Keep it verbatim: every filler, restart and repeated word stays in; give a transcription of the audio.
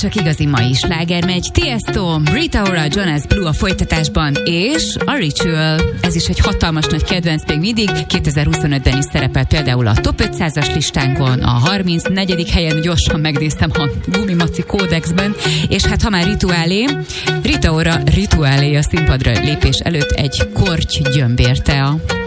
Csak igazi mai sláger megy. Tiesto, Rita Ora, Jonas Blue a folytatásban, és a Ritual. Ez is egy hatalmas nagy kedvenc még mindig. kétezer-huszonötben is szerepel például a top ötszázas listánkon, a harmincnegyedik helyen gyorsan megnéztem a Gumimaci kódexben, és hát ha már rituálé, Rita Ora rituálé a színpadra lépés előtt egy korty gyömbérte.